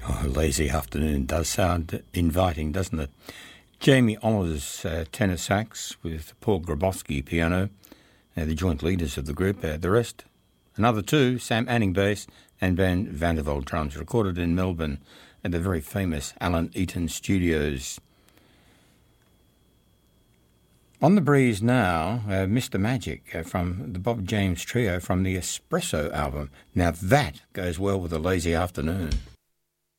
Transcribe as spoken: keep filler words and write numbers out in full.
Oh, Lazy Afternoon does sound inviting, doesn't it? Jamie Oller's uh, tenor sax with Paul Grabowski piano, uh, the joint leaders of the group. Uh, the rest, another two, Sam Anning bass and Ben Vandervelde drums, recorded in Melbourne at the very famous Alan Eaton Studios. On the breeze now, uh, Mister Magic uh, from the Bob James Trio from the Espresso album. Now that goes well with a lazy afternoon.